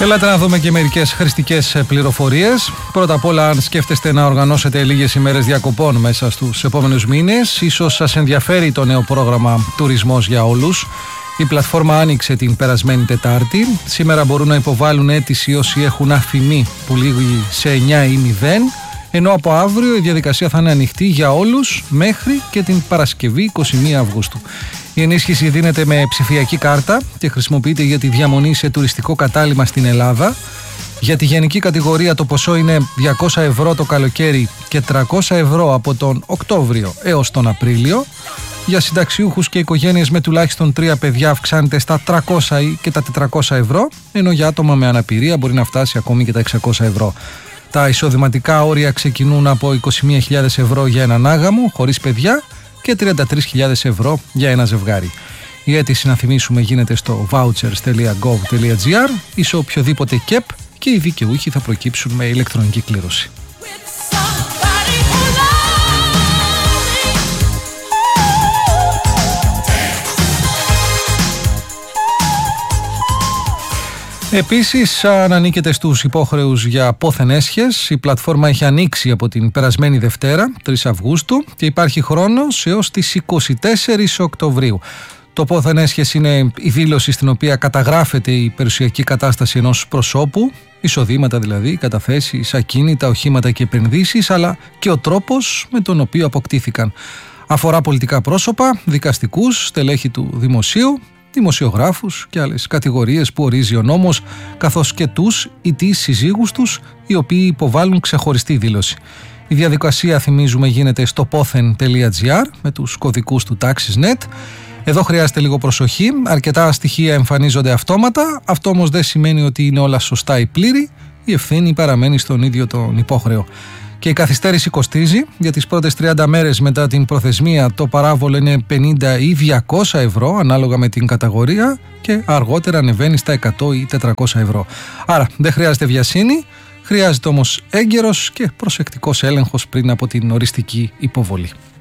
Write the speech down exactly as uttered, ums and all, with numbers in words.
Ελάτε να δούμε και μερικές χρηστικές πληροφορίες. Πρώτα απ' όλα, αν σκέφτεστε να οργανώσετε λίγες ημέρες διακοπών μέσα στους επόμενους μήνες, ίσως σας ενδιαφέρει το νέο πρόγραμμα Τουρισμός για Όλους. Η πλατφόρμα άνοιξε την περασμένη Τετάρτη. Σήμερα μπορούν να υποβάλουν αίτηση όσοι έχουν αφημί που λήγει σε εννιά ή μηδέν, ενώ από αύριο η διαδικασία θα είναι ανοιχτή για όλους μέχρι και την Παρασκευή εικοστή πρώτη Αυγούστου. Η ενίσχυση δίνεται με ψηφιακή κάρτα και χρησιμοποιείται για τη διαμονή σε τουριστικό κατάλημα στην Ελλάδα. Για τη γενική κατηγορία το ποσό είναι διακόσια ευρώ το καλοκαίρι και τριακόσια ευρώ από τον Οκτώβριο έως τον Απρίλιο. Για συνταξιούχους και οικογένειες με τουλάχιστον τρία παιδιά αυξάνεται στα τριακόσια και τα τετρακόσια ευρώ, ενώ για άτομα με αναπηρία μπορεί να φτάσει ακόμη και τα εξακόσια ευρώ. Τα εισοδηματικά όρια ξεκινούν από είκοσι μία χιλιάδες ευρώ για έναν άγαμο χωρίς παιδιά και τριάντα τρεις χιλιάδες ευρώ για ένα ζευγάρι. Η αίτηση, να θυμίσουμε, γίνεται στο vouchers τελεία gov τελεία gr ή σε οποιοδήποτε κεπ και οι δικαιούχοι θα προκύψουν με ηλεκτρονική κλήρωση. Επίσης, αν ανήκετε στους υπόχρεους για πόθεν έσχες, η πλατφόρμα έχει ανοίξει από την περασμένη Δευτέρα, τρεις Αυγούστου, και υπάρχει χρόνος έως τις είκοσι τέσσερις Οκτωβρίου. Το πόθεν έσχες είναι η δήλωση στην οποία καταγράφεται η περιουσιακή κατάσταση ενός προσώπου, εισοδήματα δηλαδή, καταθέσεις, ακίνητα, οχήματα και επενδύσεις, αλλά και ο τρόπος με τον οποίο αποκτήθηκαν. Αφορά πολιτικά πρόσωπα, δικαστικούς, στελέχη του δημοσίου, δημοσιογράφους και άλλες κατηγορίες που ορίζει ο νόμος, καθώς και τους ή τις συζύγους τους, οι οποίοι υποβάλλουν ξεχωριστή δήλωση. Η διαδικασία, θυμίζουμε, γίνεται στο πόθεν τελεία gr με τους κωδικούς του Taxis τελεία net. Εδώ χρειάζεται λίγο προσοχή, αρκετά στοιχεία εμφανίζονται αυτόματα, αυτό όμως δεν σημαίνει ότι είναι όλα σωστά ή πλήρη, η ευθύνη παραμένει στον ίδιο τον υπόχρεο. Και η καθυστέρηση κοστίζει. Για τις πρώτες τριάντα μέρες μετά την προθεσμία το παράβολο είναι πενήντα ή διακόσια ευρώ ανάλογα με την κατηγορία και αργότερα ανεβαίνει στα εκατό ή τετρακόσια ευρώ. Άρα δεν χρειάζεται βιασύνη, χρειάζεται όμως έγκαιρος και προσεκτικός έλεγχος πριν από την οριστική υποβολή.